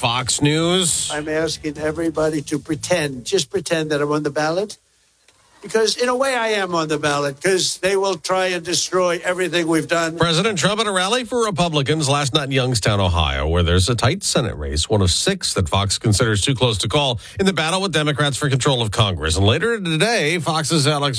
Fox News. I'm asking everybody to just pretend that I'm on the ballot. Because in a way I am on the ballot, because they will try and destroy everything we've done. President Trump at a rally for Republicans last night in Youngstown, Ohio, where there's a tight Senate race, one of 6 that Fox considers too close to call, in the battle with Democrats for control of Congress. And later today, Fox's Alex